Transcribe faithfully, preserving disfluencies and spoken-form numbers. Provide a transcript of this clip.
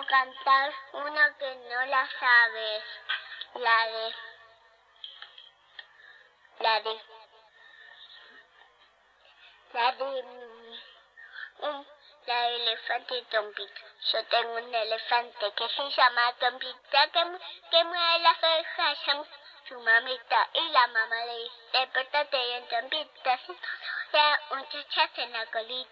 cantar una que no la sabes. La de... La de... La de... Un, la de elefante y Tompita. Yo tengo un elefante que se llama Tompita, que, que mueve las orejas, llama su mamita. Y la mamá le dice, despertate bien, Tompita. Si no, un chachazo en la colita.